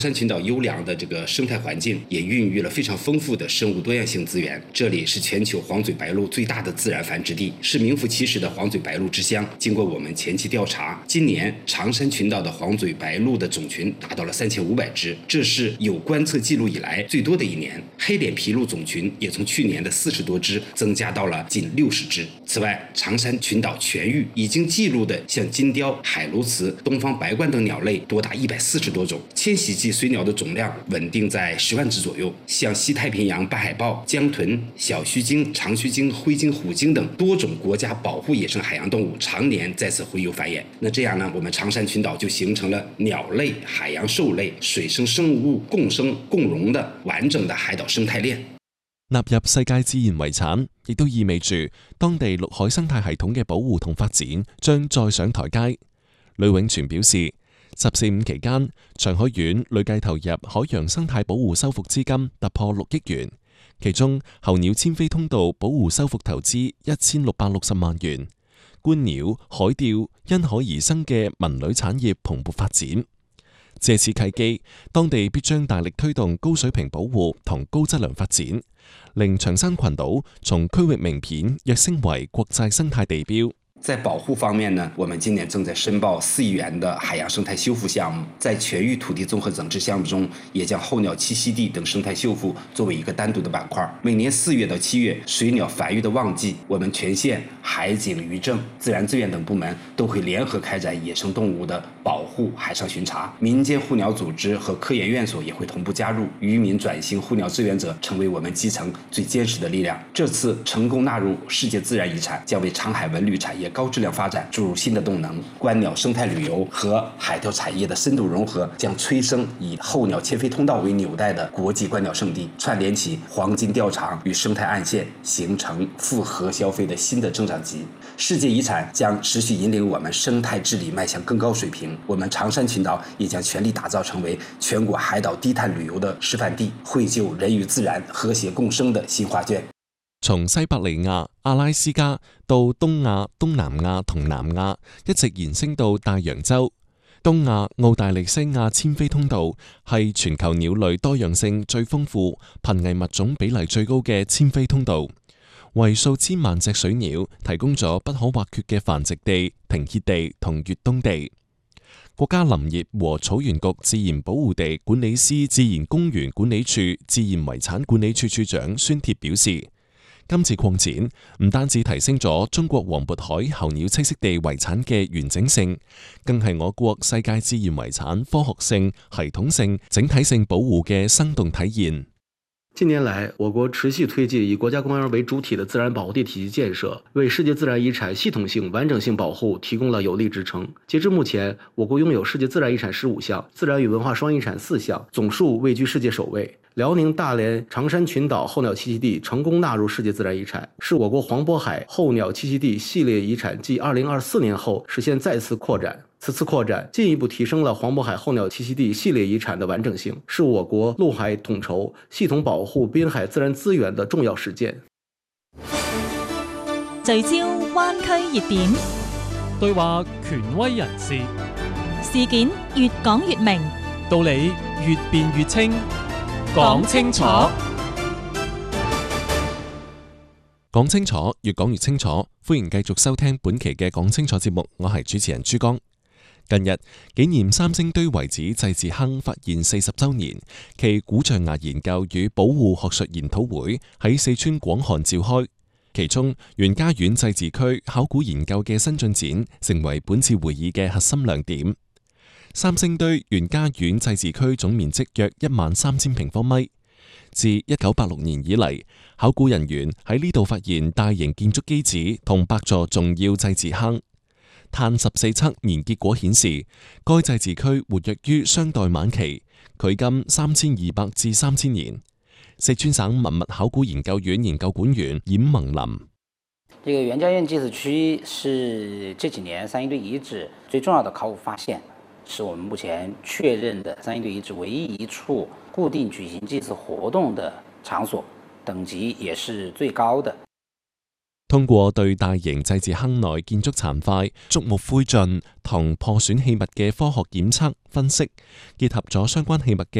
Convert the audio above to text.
山群岛优良的这个生态环境也孕育了非常丰富的生物多样性资源。这里是全球黄嘴白鹭最大的自然繁殖地，是名副其实的黄嘴白鹭之乡。经过我们前期调查，今年长山群岛的黄嘴白鹭的种群达到了3500只，这是有观测记录以来最多的一年。黑脸琵鹭种群也从去年的40多只增加到了近60只。此外，长山群岛全域已经记录的像金雕、海鸬鹚、东方白鹳等鸟类多达140多种，迁徙季水鸟的总量稳定在10万只左右。像西太平洋白海豹、江豚、小须鲸、长须鲸、灰鲸、虎鲸等多种国家保护野生海洋动物常年在此洄游繁衍。那这样呢，我们长山群岛就形成了鸟类、海洋兽类、水生生物共生共荣的完整的海岛生态链。 納入世界自然遺產，亦都意味住當地陸海生態系統嘅保護同發展將再上台階。呂永全表示，14.5期間，長海縣累計投入海洋生態保護修復資金突破6億元，其中候鳥遷飛通道保護修復投資1660萬元，觀鳥、海釣因海而生嘅文旅產業蓬勃發展。借此契機，當地必將大力推動高水平保護同高質量發展，令長山群島從區域名片躍升為國際生態地標。 在保护方面呢，我们今年正在申报4億元的海洋生态修复项目，在全域土地综合整治项目中，也将候鸟栖息地等生态修复作为一个单独的板块。每年4月到7月水鸟繁育的旺季，我们全县海警、渔政、自然资源等部门都会联合开展野生动物的保护海上巡查，民间护鸟组织和科研院所也会同步加入，渔民转型护鸟志愿者成为我们基层最坚实的力量。这次成功纳入世界自然遗产，将为长海文旅产业高质量发展注入新的动能。观鸟生态旅游和海钓产业的深度融合，将催生以候鸟迁飞通道为纽带的国际观鸟胜地，串联起黄金钓场与生态岸线，形成复合消费的新的增长极。世界遗产将持续引领我们生态治理迈向更高水平，我们长山群島也將全力打造成為全國海島低碳旅遊的示範地，繪就人與自然和諧共生的新畫卷。 從西伯利亞、阿拉斯加到東亞、東南亞同南亞，一直延伸到大洋洲。東亞澳大利西亞遷飛通道係全球鳥類多樣性最豐富、瀕危物種比例最高嘅遷飛通道，為數千萬隻水鳥提供咗不可或缺嘅繁殖地、停歇地同越冬地。國家林業和草原局自然保護地管理司自然公園管理處自然遺產管理處處長孫鐵表示，今次擴展唔單止提升咗中國黃渤海候鳥棲息地遺產嘅完整性，更係我國世界自然遺產科學性、系統性、整體性保護嘅生動體現。 近年来，我国持续推进以国家公园为主体的自然保护地体系建设，为世界自然遗产系统性、完整性保护提供了有力支撑。截至目前，我国拥有世界自然遗产15项，自然与文化双遗产4项，总数位居世界首位。辽宁大连长山群岛候鸟栖息地成功纳入世界自然遗产，是我国黄渤海候鸟栖息地系列遗产继2024年后实现再次扩展。此次扩展进一步提升了黄渤海候鸟栖息地系列遗產的完整性，是我國陸海統籌、系統保護邊海自然資源的重要實踐。 聚焦灣區熱點， 對話權威人士， 事件越講越明， 道理越辯越清，講清楚。 講清楚，越講越清楚。歡迎繼續收聽本期嘅講清楚節目，我係主持人朱江。近日紀念三星堆遺址祭祀坑發現40週年，其古象牙研究與保護學術研討會喺四川廣漢召開。其中袁家院祭祀區考古研究嘅新進展，成為本次會議嘅核心亮點。三星堆袁家院祭祀區總面積約13000平方米。自1986年以嚟，考古人員喺呢度發現大型建築基址同8座重要祭祀坑。碳14測年結果顯示，該祭祀區活躍於商代晚期，距今3200至3000年。四川省文物考古研究院研究管員嚴蒙林： 這個袁家院祭祀區是這幾年三星堆遺址最重要的考古發現，是我們目前確認的三星堆遺址唯一一處固定舉行祭祀活動的場所，等級也是最高的。 通過對大型祭祀坑內建築殘塊、竹木灰燼同破損器物嘅科學檢測分析，結合咗相關器物嘅